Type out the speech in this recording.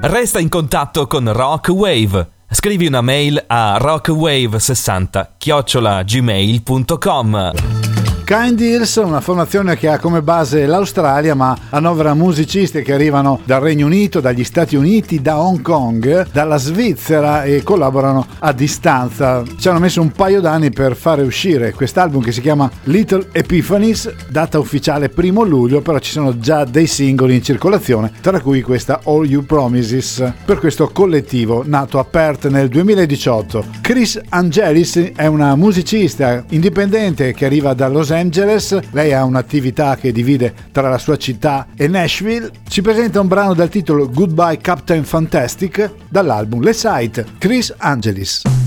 Resta in contatto con Rock Wave. Scrivi una mail a rockwave60@gmail.com. Kind Ears, una formazione che ha come base l'Australia ma annovera musicisti che arrivano dal Regno Unito, dagli Stati Uniti, da Hong Kong, dalla Svizzera e collaborano a distanza. Ci hanno messo un paio d'anni per fare uscire quest'album che si chiama Little Epiphanies, data ufficiale 1 luglio, però ci sono già dei singoli in circolazione, tra cui questa All You Promises, per questo collettivo nato a Perth nel 2018. Chris Angelis è una musicista indipendente che arriva da Los Angeles. Lei ha un'attività che divide tra la sua città e Nashville. Ci presenta un brano dal titolo Goodbye Captain Fantastic dall'album Le Sight. Chris Angelis.